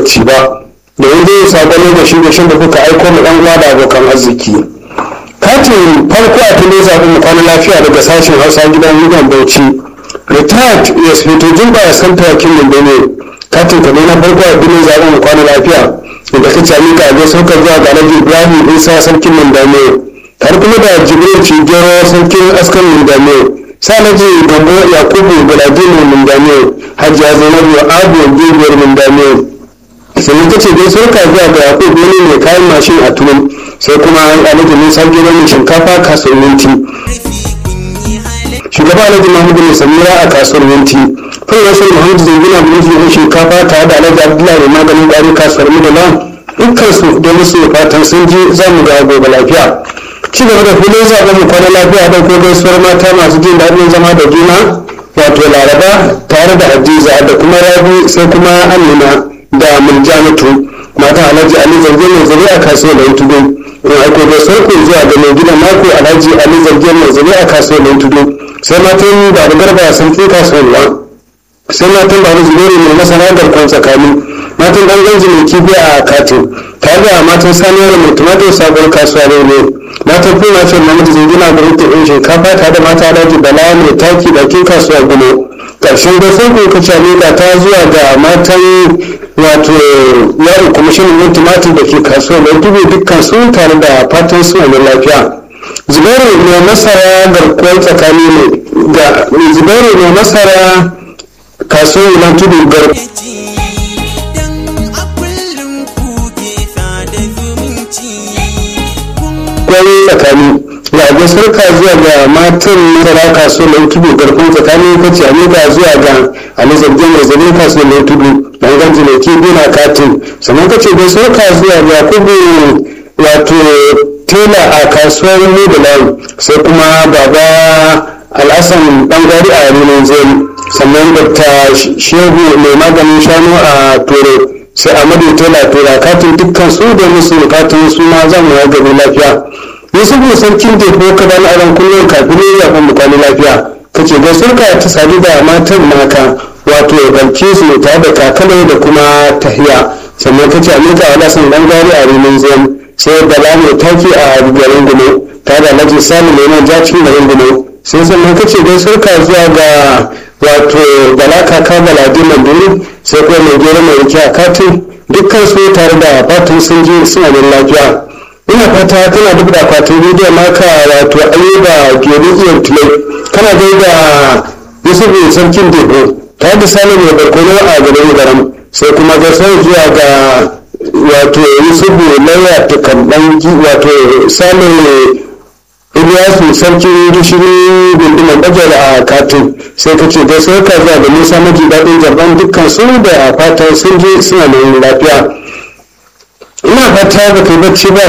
lokaci ba da yanzu ya saƙon gashin da kuka aiko mu ɗan uwa da abokan arziki. Katin farko a tuni zaɓen mu kwana lafiya daga sashen Hausa gidan Yugan Bauchi. Retired Yasfito Jumba ya santa wakil Limbe ne. Katin ka na farko a tuni zaɓen mu kwana lafiya. Inda ka cami ka ga sauka zuwa ga Alhaji Ibrahim Isa sarkin Mindame. Har kuma da Jibril Cigero sarkin askan Mindame. Sanaji Gambo Yakubu Galadino Mindame. Hajiya Zainabu Abu Gibiyar Mindame. Sai ta ce dai sauka zuwa ga Yakubu ne mai kayan mashin a Tulum. Sai kuma Alhaji Musa Gero mai shinkafa kasuwar Minti. Shugaba Alhaji Muhammadu mai Samira a kasuwar Minti. Farfasar Muhammadu Zangina mai shinkafa tare da Alhaji Abdullahi mai maganin ƙwari kasuwar Midala. Dukkan su da musu fatan sun ji za mu ga gobe lafiya. Ci gaba da filin zaɓen mu kwana lafiya da ko gaisuwar mata masu jin daɗin zama da juna wato Laraba tare da Hadiza da kuma Rabi sai kuma Amina da Muljanatu mata Alhaji Ali Zarge mai zare a kasuwar Lantudu. In aiko gaisuwar ku zuwa ga mai gidan mako Alhaji Ali Zarge mai zare a kasuwar Lantudu. Sai matan da Garba sarki kasuwar sai matan da Zubairu mai masana garkon tsakani. Matan ɗan ganji mai kifi a katin tare da matan saniyar mai tumatir sabon kasuwa ne. Matan kuma ce namiji zingina da rute ɗin shinkafa tare da mata Alhaji Bala mai taki bakin kasuwa gumo. Ƙarshen gasar ko kace miƙa ta zuwa ga matan wato yaro kwamishinan yin tumatir da ke kasuwa mai dubu dukkan su tare da fatan su wani lafiya. Zubairu mai masara garkuwar tsakani ne ga Zubairu mai masara kasuwar Ilan Tudu garkuwar tsakani ya ga sarka zuwa ga matan masara kasuwar Lantudu garkun tsakani kace a miƙa zuwa ga alizargen mai zabe kasuwar Lantudu dan ganji mai kibi na katin sannan kace ga sarka zuwa ga Yakubu wato tela a kasuwar Midland sai kuma baba Alhassan dan gari a Rinin Zai sannan Dr. Shehu mai maganin shanu a Toro sai Amadu tela tora katin dukkan su da musu katin suna zan ya gari lafiya. Yusufu sarkin Debo ka bani aron kullum kafin ya fa mutane lafiya kace ga surka ta sadu da matan naka wato Balkisu ta da kakale da kuma Tahiya sannan kace Amika Alhassan dan gari a Rinin Zai sai Bala mai taki a garin Gumo ta da Alhaji Sani mai jacin garin Gumo sai sannan kace ga surka zuwa ga wato Bala kaka Baladi Manduri sai kuma mai gero mai rike a katin dukkan su tare da fatan sun ji suna da lafiya. Ina fata kana duk da akwatin bidiyon naka wato Ayyuba Geriyar Tulai kana da Yusufu sarkin Debo ta da Salim mai barkono a garin Garam sai kuma gasar zuwa ga wato Yusufu Laya Takamban wato Salim Iliyasu sarkin gishiri gundumar Bajar a katin sai ka ce gasar ka zuwa da Musa maji daɗin jarban dukkan su da fatan sun je suna da lafiya. Ina fata ba kai bacci ba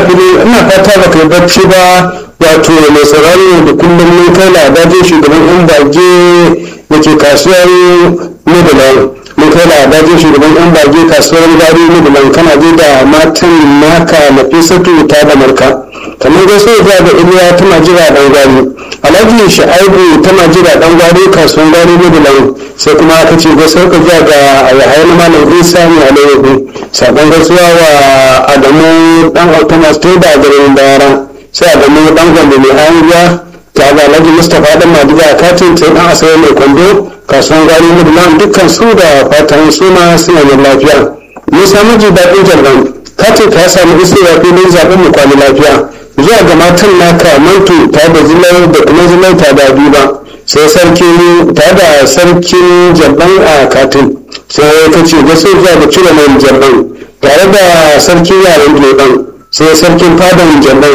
wato mai sauraro da kullum mun kai labajin shugaban yan bage da ke kasuwar Midland mun kai labajin shugaban yan bage kasuwar gari Midland kana je da matan naka Nafisatu ta da Marka kamar da sai ga Iliya tana jira dan gari Alhaji Shaibu tana jira dan gari kasuwar gari Midland sai kuma aka ce ga sauka ga Yahaya Malam Isa ne a Lagos sabon gaisuwa wa Adamu dan Automas ta da garin Bayara sai Adamu dan Gombe mai hanya ta ga Alhaji Mustapha dan Madiga katin sai dan Asaye mai kwando kasuwan gari Midland dukkan su da fatan suna da lafiya. Musa miji daɗin jarban katin ka samu isowa filin zaɓen mu kwani lafiya zuwa ga matan naka Mantu ta da Zulai da kuma Zulai ta da Biba sai sarkin ta da sarkin jarban a katin sai ka ce ga sai zuwa ga cire mai jarban tare da sarkin yaren Leban sai sarkin fadan jarban